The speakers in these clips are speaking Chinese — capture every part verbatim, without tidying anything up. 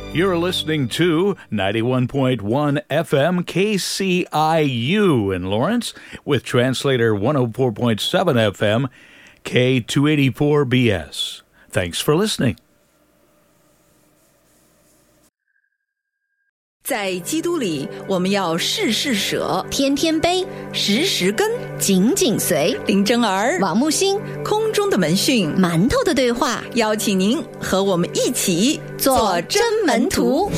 You're listening to ninety-one point one F M K C I U in Lawrence with translator one oh four point seven F M K two eighty-four B S. Thanks for listening. 在基督里，我们要事事舍， 天天悲， 时时跟， 紧紧随。 林真儿、 王木星， 空中的门讯， 馒头的对话， 邀请您和我们一起做真门徒。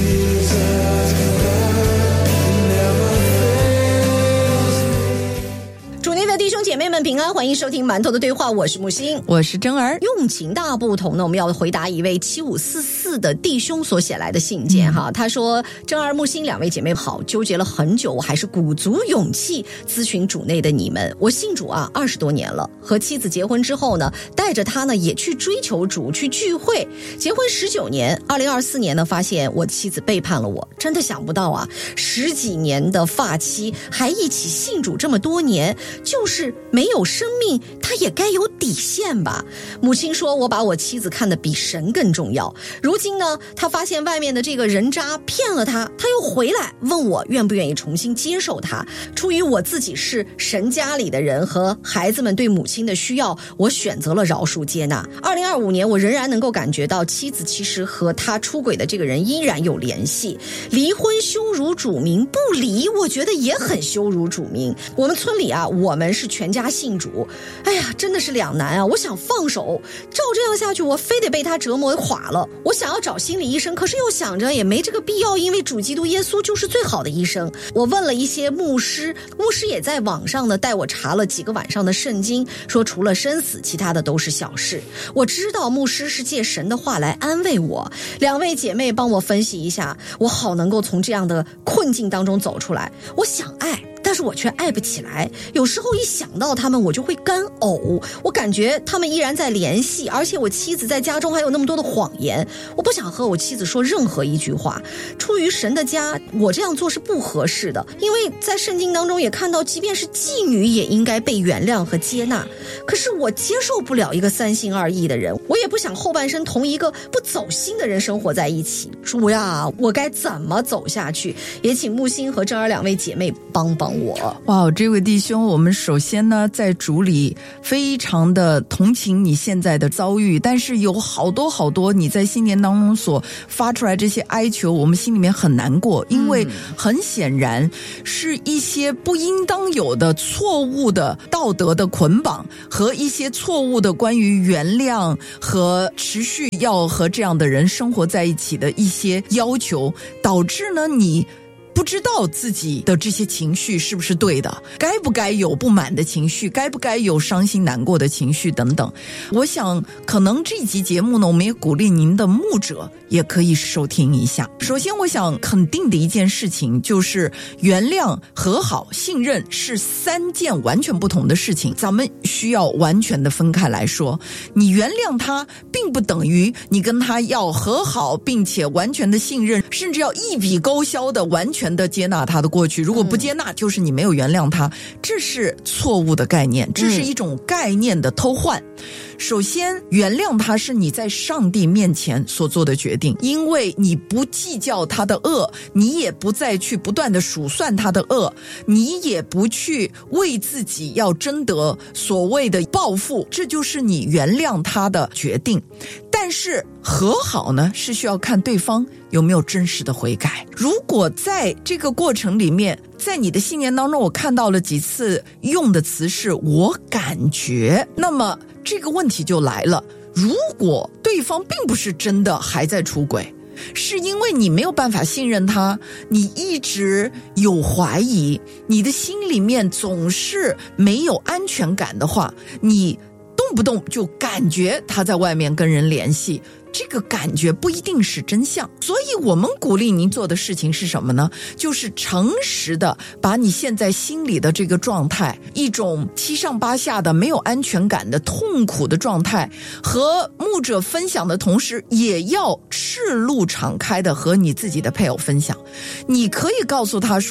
主内的弟兄姐妹们平安，欢迎收听馒头的对话，我是木星， 我是真儿。 用情大不同呢，我们要回答一位七五四四的弟兄所写来的信件哈。他说：真儿、木星两位姐妹好，纠结了很久，我还是鼓足勇气咨询主内的你们。我信主啊二十多年了，和妻子结婚之后呢，带着她呢也去追求主，去聚会。结婚十九年，二零二四年呢发现我妻子背叛了我，真的想不到啊，十几年的发妻还一起信主这么多年。就是没有生命，他也该有底线吧。母亲说我把我妻子看得比神更重要。如今呢，他发现外面的这个人渣骗了他，他又回来问我愿不愿意重新接受他。出于我自己是神家里的人和孩子们对母亲的需要，我选择了饶恕接纳。二零二五年，我仍然能够感觉到妻子其实和他出轨的这个人依然有联系。离婚羞辱主名，不离我觉得也很羞辱主名。我们村里啊，我们是全家信主，哎呀，真的是两难啊！我想放手，照这样下去，我非得被他折磨垮了。我想要找心理医生，可是又想着也没这个必要，因为主基督耶稣就是最好的医生。我问了一些牧师，牧师也在网上呢带我查了几个晚上的圣经，说除了生死，其他的都是小事。我知道牧师是借神的话来安慰我。两位姐妹帮我分析一下，我好能够从这样的困境当中走出来。我想爱，但是我却爱不起来，有时候一想到他们我就会干呕，我感觉他们依然在联系，而且我妻子在家中还有那么多的谎言，我不想和我妻子说任何一句话。出于神的家，我这样做是不合适的，因为在圣经当中也看到即便是妓女也应该被原谅和接纳。可是我接受不了一个三心二意的人，我也不想后半生同一个不走心的人生活在一起。主呀，我该怎么走下去？也请木星和真儿两位姐妹帮帮我。 哇，这位弟兄，我们首先呢在主里非常的同情你现在的遭遇，但是有好多好多你在新年当中所发出来这些哀求，我们心里面很难过，因为很显然是一些不应当有的错误的道德的捆绑和一些错误的关于原谅和持续要和这样的人生活在一起的一些要求，导致呢你不知道自己的这些情绪是不是对的，该不该有不满的情绪，该不该有伤心难过的情绪等等。我想可能这集节目呢，我们也鼓励您的牧者也可以收听一下。首先我想肯定的一件事情就是原谅、和好、信任是三件完全不同的事情，咱们需要完全的分开来说。你原谅他并不等于你跟他要和好，并且完全的信任，甚至要一笔勾销的完全的接纳他的过去，如果不接纳就是你没有原谅他，这是错误的概念，这是一种概念的偷换。首先原谅他是你在上帝面前所做的决定，因为你不计较他的恶，你也不再去不断的数算他的恶，你也不去为自己要争得所谓的报复，这就是你原谅他的决定。但是和好呢，是需要看对方有没有真实的悔改。如果在这个过程里面，在你的信念当中我看到了几次用的词是我感觉，那么这个问题就来了，如果对方并不是真的还在出轨，是因为你没有办法信任他，你一直有怀疑，你的心里面总是没有安全感的话，你动不动就感觉他在外面跟人联系，这个感觉不一定是真相。所以我们鼓励您做的事情是什么呢？就是诚实的把你现在心里的这个状态，一种七上八下的没有安全感的痛苦的状态，和牧者分享的同时，也要赤露敞开的和你自己的配偶分享。你可以告诉他说，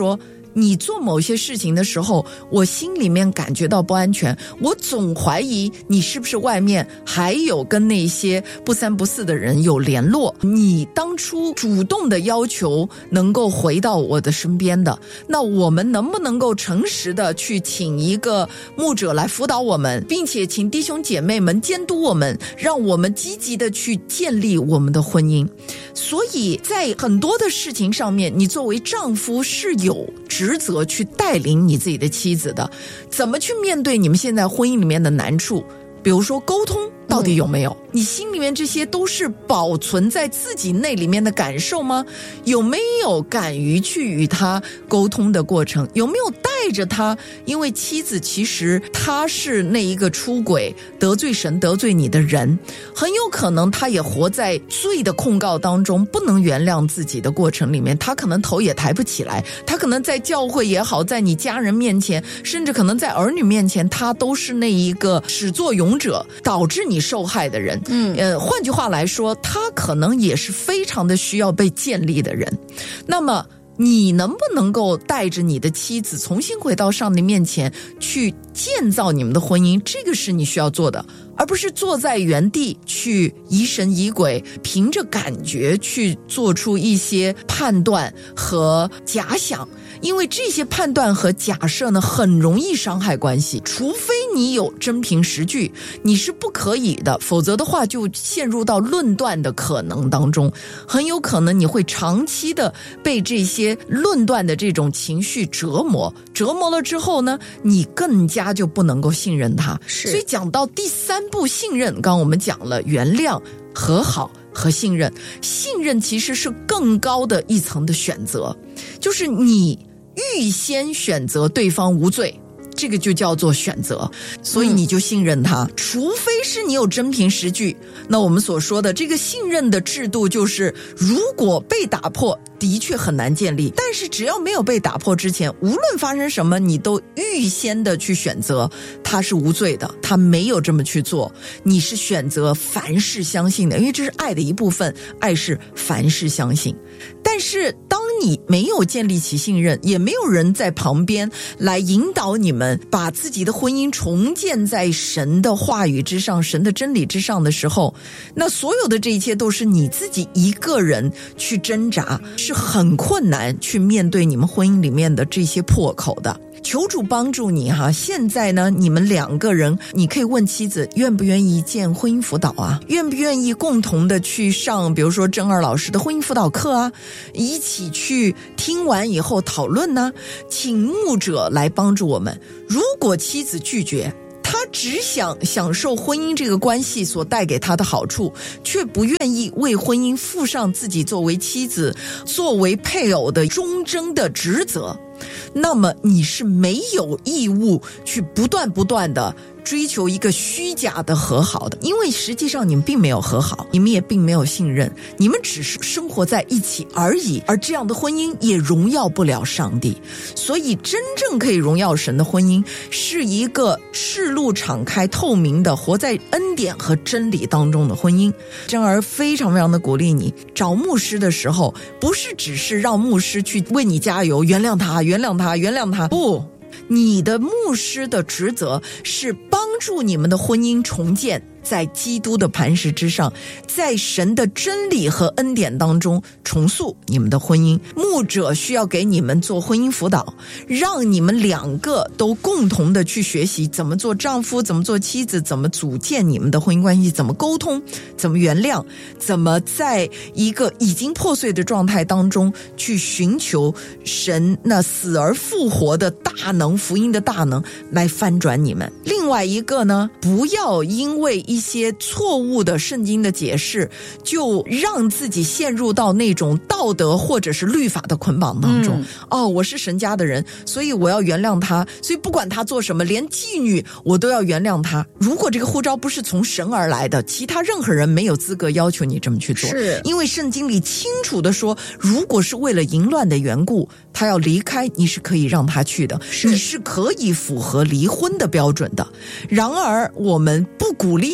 你做某些事情的时候，我心里面感觉到不安全，我总怀疑你是不是外面还有跟那些不三不四的人有联络，你当初主动的要求能够回到我的身边的，那我们能不能够诚实的去请一个牧者来辅导我们，并且请弟兄姐妹们监督我们，让我们积极的去建立我们的婚姻。所以在很多的事情上面，你作为丈夫是有职责去带领你自己的妻子的，怎么去面对你们现在婚姻里面的难处，比如说沟通到底有没有、嗯、你心里面这些都是保存在自己内里面的感受吗？有没有敢于去与他沟通的过程？有没有带着他？因为妻子其实他是那一个出轨得罪神得罪你的人，很有可能他也活在罪的控告当中，不能原谅自己的过程里面，他可能头也抬不起来，他可能在教会也好，在你家人面前，甚至可能在儿女面前，他都是那一个始作俑者，导致你受害的人。嗯，呃，换句话来说，他可能也是非常的需要被建立的人。那么你能不能够带着你的妻子重新回到上帝面前去建造你们的婚姻，这个是你需要做的，而不是坐在原地去疑神疑鬼，凭着感觉去做出一些判断和假想。因为这些判断和假设呢，很容易伤害关系，除非你有真凭实据，你是不可以的，否则的话就陷入到论断的可能当中，很有可能你会长期的被这些论断的这种情绪折磨，折磨了之后呢，你更加就不能够信任他。所以讲到第三步信任，刚刚我们讲了原谅、和好和信任。信任其实是更高的一层的选择，就是你预先选择对方无罪，这个就叫做选择，所以你就信任他、嗯、除非是你有真凭实据。那我们所说的这个信任的制度，就是如果被打破的确很难建立，但是只要没有被打破之前，无论发生什么，你都预先的去选择他是无罪的，他没有这么去做，你是选择凡事相信的，因为这是爱的一部分，爱是凡事相信。但是当你没有建立起信任，也没有人在旁边来引导你们把自己的婚姻重建在神的话语之上，神的真理之上的时候，那所有的这一切都是你自己一个人去挣扎，是很困难去面对你们婚姻里面的这些破口的。求主帮助你哈。现在呢，你们两个人，你可以问妻子愿不愿意见婚姻辅导啊，愿不愿意共同的去上比如说郑二老师的婚姻辅导课啊，一起去听完以后讨论呢，请牧者来帮助我们。如果妻子拒绝，他只想享受婚姻这个关系所带给他的好处，却不愿意为婚姻负上自己作为妻子、作为配偶的忠贞的职责，那么你是没有义务去不断不断的追求一个虚假的和好的，因为实际上你们并没有和好，你们也并没有信任，你们只是生活在一起而已，而这样的婚姻也荣耀不了上帝。所以真正可以荣耀神的婚姻，是一个赤露敞开透明的活在恩典和真理当中的婚姻。真儿非常非常的鼓励你，找牧师的时候不是只是让牧师去为你加油，原谅他原谅他原谅他，不，你的牧师的职责是帮助你们的婚姻重建在基督的磐石之上，在神的真理和恩典当中重塑你们的婚姻。牧者需要给你们做婚姻辅导，让你们两个都共同的去学习怎么做丈夫，怎么做妻子，怎么组建你们的婚姻关系，怎么沟通，怎么原谅，怎么在一个已经破碎的状态当中去寻求神那死而复活的大能，福音的大能来翻转你们。另外一个呢，不要因为一些错误的圣经的解释，就让自己陷入到那种道德或者是律法的捆绑当中、嗯、哦，我是神家的人，所以我要原谅他，所以不管他做什么，连妓女我都要原谅他。如果这个呼召不是从神而来的，其他任何人没有资格要求你这么去做，是因为圣经里清楚的说，如果是为了淫乱的缘故他要离开，你是可以让他去的，是你是可以符合离婚的标准的。然而我们不鼓励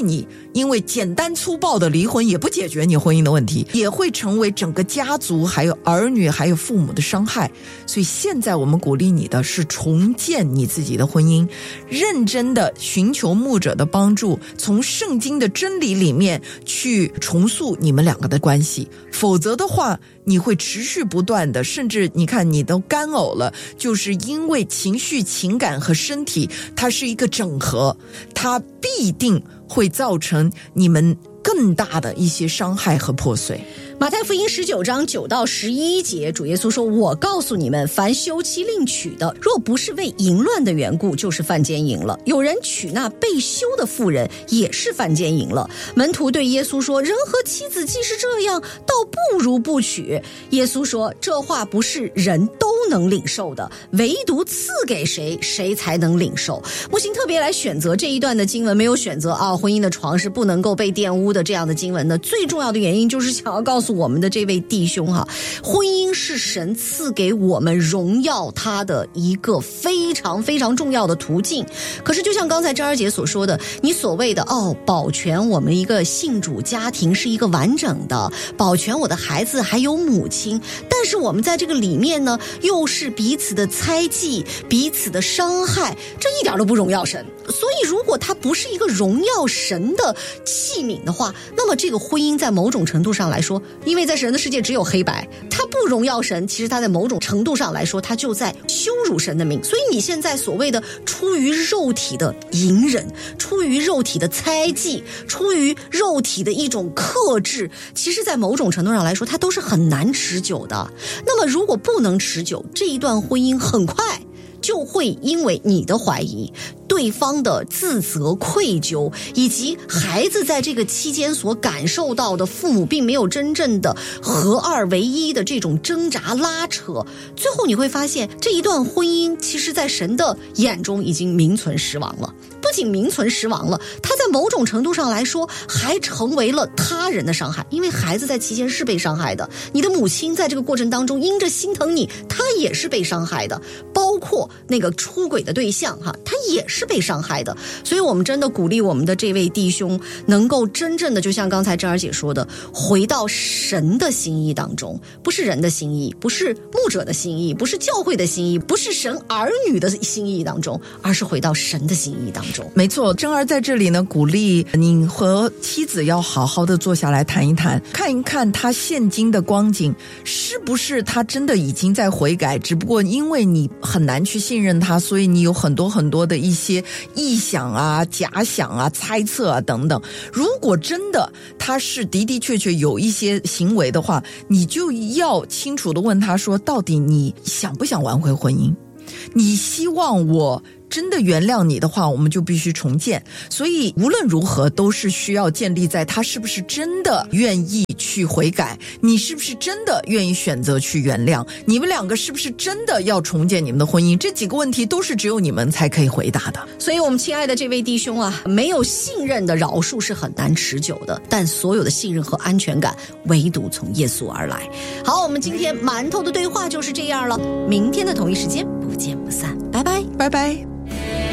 你因为简单粗暴的离婚也不解决你婚姻的问题，也会成为整个家族还有儿女还有父母的伤害。所以现在我们鼓励你的是重建你自己的婚姻，认真的寻求牧者的帮助，从圣经的真理里面去重塑你们两个的关系。否则的话你会持续不断的，甚至你看你都干呕了，就是因为情绪情感和身体它是一个整合，它必定会造成你们更大的一些伤害和破碎。 马太福音十九章九到十一节，主耶稣说，我告诉你们，凡休妻另娶的，若不是为淫乱的缘故，就是犯奸淫了。有人娶那被休的妇人，也是犯奸淫了。门徒对耶稣说，人和妻子既是这样，倒不如不娶。耶稣说，这话不是人都能领受的，唯独赐给谁，谁才能领受。木星特别来选择这一段的经文，没有选择啊，婚姻的床是不能够被玷污的这样的经文呢，最重要的原因就是想要告诉我们的这位弟兄哈，婚姻是神赐给我们荣耀他的一个非常非常重要的途径。可是就像刚才张二姐所说的，你所谓的哦，保全我们一个信主家庭是一个完整的，保全我的孩子还有母亲，但是我们在这个里面呢，又是彼此的猜忌，彼此的伤害，这一点都不荣耀神。所以如果它不是一个荣耀神的器皿的话，那么这个婚姻在某种程度上来说，因为在神的世界只有黑白，它不荣耀神，其实它在某种程度上来说，它就在羞辱神的名。所以你现在所谓的出于肉体的隐忍，出于肉体的猜忌，出于肉体的一种克制，其实在某种程度上来说，它都是很难持久的。那么如果不能持久，这一段婚姻很快就会因为你的怀疑，对方的自责愧疚，以及孩子在这个期间所感受到的父母并没有真正的合二为一的这种挣扎拉扯，最后你会发现这一段婚姻其实在神的眼中已经名存实亡了。不仅名存实亡了，它在某种程度上来说还成为了他人的伤害，因为孩子在期间是被伤害的，你的母亲在这个过程当中因着心疼你，她也是被伤害的，包括那个出轨的对象哈，他也是被伤害的。所以我们真的鼓励我们的这位弟兄能够真正的就像刚才珍儿姐说的，回到神的心意当中，不是人的心意，不是牧者的心意，不是教会的心意，不是神儿女的心意当中，而是回到神的心意当中。 没错，珍儿在这里呢，鼓励你和妻子要好好的坐下来谈一谈，看一看他现今的光景是不是他真的已经在悔改，只不过因为你很难去信任他，所以你有很多很多的一些臆想啊、假想啊、猜测啊等等。如果真的他是的的确确有一些行为的话，你就要清楚的问他说，到底你想不想挽回婚姻？你希望我真的原谅你的话，我们就必须重建。所以无论如何都是需要建立在他是不是真的愿意去悔改，你是不是真的愿意选择去原谅，你们两个是不是真的要重建你们的婚姻，这几个问题都是只有你们才可以回答的。 所以我们亲爱的这位弟兄啊，没有信任的饶恕是很难持久的，但所有的信任和安全感唯独从耶稣而来。好，我们今天馒头的对话就是这样了，明天的同一时间不见不散，拜拜， 拜拜。